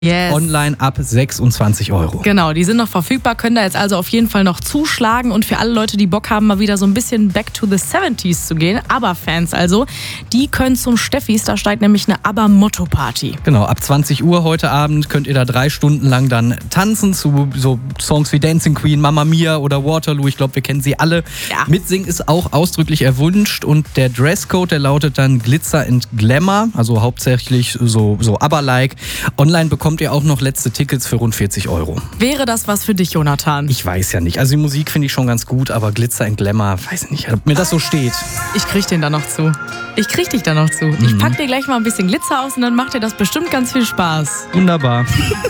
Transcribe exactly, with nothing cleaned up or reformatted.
Yes. Online ab sechsundzwanzig Euro. Genau, die sind noch verfügbar, können da jetzt also auf jeden Fall noch zuschlagen. Und für alle Leute, die Bock haben, mal wieder so ein bisschen back to the seventies zu gehen, ABBA-Fans also, die können zum Steffis, da steigt nämlich eine ABBA-Motto-Party. Genau, ab zwanzig Uhr heute Abend könnt ihr da drei Stunden lang dann tanzen zu so Songs wie Dancing Queen, Mamma Mia oder Waterloo. Ich glaube, wir kennen sie alle. Ja. Mitsingen ist auch ausdrücklich erwünscht und der Dresscode, der lautet dann Glitzer and Glamour, also hauptsächlich so, so ABBA-like. Online bekommt ihr auch noch letzte Tickets für rund vierzig Euro. Wäre das was für dich, Jonathan? Ich weiß ja nicht. Also die Musik finde ich schon ganz gut, aber Glitzer and Glamour, weiß ich nicht, ob mir das so steht. Ich krieg den da noch zu. Ich krieg dich da noch zu. Ich pack dir gleich mal ein bisschen Glitzer aus und dann macht dir das bestimmt ganz viel Spaß. Wunderbar.